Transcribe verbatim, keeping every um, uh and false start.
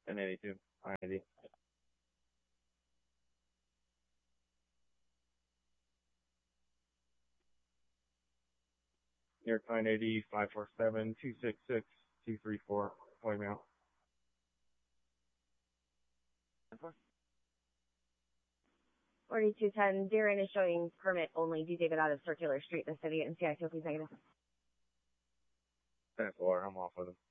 ten eighty-two, I D. New York nine eighty, five four seven, two six six, two three four, voicemail. forty-two ten, Darren is showing permit only, D. David out of Circular Street in the city, and C I T O, please negative. ten four, I'm off with him.